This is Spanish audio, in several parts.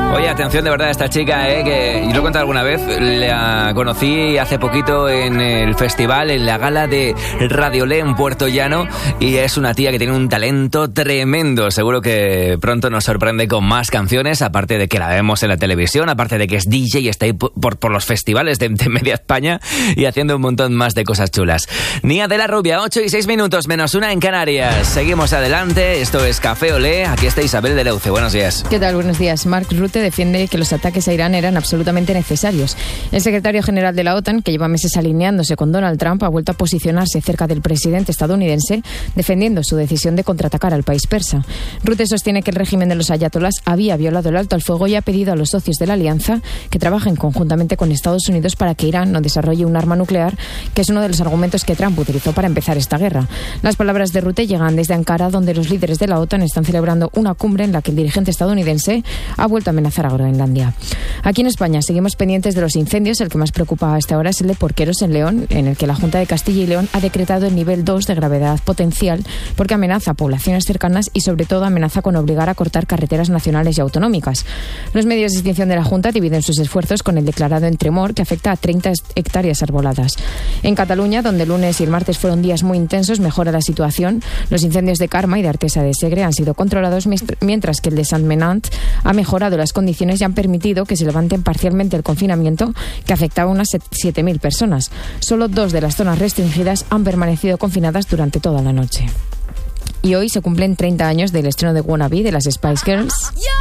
Oye, atención de verdad a esta chica, que yo lo he contado alguna vez, la conocí hace poquito en el festival, en la gala de Radiolé en Puerto Llano, y es una tía que tiene un talento tremendo. Seguro que pronto nos sorprende con más canciones, aparte de que la vemos en la televisión, aparte de que es DJ y está ahí por los festivales de media España y haciendo un montón más de cosas chulas. Nia de la Rubia, 8:06, -1 en Canarias. Seguimos adelante, esto es Café Olé, aquí está Isabel de Leuce. Buenos días. ¿Qué tal? Buenos días. Mark Rutte defiende que los ataques a Irán eran absolutamente necesarios. El secretario general de la OTAN, que lleva meses alineándose con Donald Trump, ha vuelto a posicionarse cerca del presidente estadounidense, defendiendo su decisión de contraatacar al país persa. Rutte sostiene que el régimen de los ayatolás había violado el alto al fuego y ha pedido a los socios de la alianza que trabajen conjuntamente con Estados Unidos para que Irán no desarrolle un arma nuclear, que es uno de los argumentos que Trump utilizó para empezar esta guerra. Las palabras de Rutte llegan desde Ankara, donde los líderes de la OTAN están celebrando una cumbre en la que el dirigente estadounidense ha vuelto a amenazar a Groenlandia. Aquí en España seguimos pendientes de los incendios. El que más preocupa hasta ahora es el de Porqueros en León, en el que la Junta de Castilla y León ha decretado el nivel 2 de gravedad potencial porque amenaza a poblaciones cercanas y sobre todo amenaza con obligar a cortar carreteras nacionales y autonómicas. Los medios de extinción de la Junta dividen sus esfuerzos con el declarado en Tremor, que afecta a 30 hectáreas arboladas. En Cataluña, donde el lunes y el martes fueron días muy intensos, mejora la situación. Los incendios de Carme y de Artesa de Segre han sido controlados, mientras que el de Sentmenat ha mejorado las condiciones y han permitido que se levanten parcialmente el confinamiento, que afectaba a unas 7.000 personas. Solo 2 de las zonas restringidas han permanecido confinadas durante toda la noche. Y hoy se cumplen 30 años del estreno de Wannabe de las Spice Girls.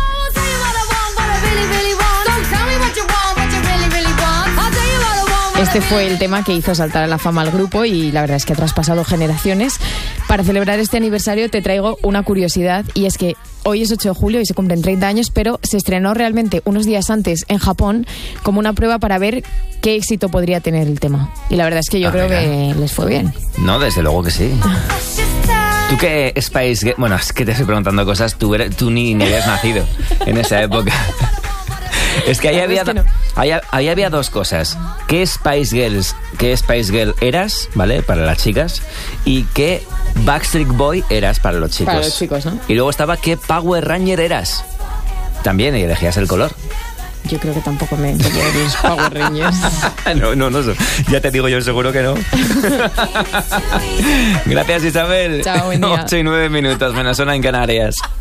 Este fue el tema que hizo saltar a la fama al grupo y la verdad es que ha traspasado generaciones. Para celebrar este aniversario te traigo una curiosidad, y es que hoy es 8 de julio y se cumplen 30 años, pero se estrenó realmente unos días antes en Japón como una prueba para ver qué éxito podría tener el tema. Y la verdad es que yo creo que les fue bien. No, desde luego que sí. ¿Tú qué Spice Girls? Bueno, es que te estoy preguntando cosas, tú ni habías nacido en esa época. Es que ahí había dos cosas. ¿Qué Spice Girl eras, ¿vale? Para las chicas. Y qué Backstreet Boy eras para los chicos. Para los chicos, ¿no? Y luego estaba qué Power Ranger eras. También, y elegías el color. Yo creo que tampoco me entendía de los Power Rangers. No, ya te digo yo, seguro que no. Gracias, Isabel. Chao, buen día. 8:09, -1 en Canarias.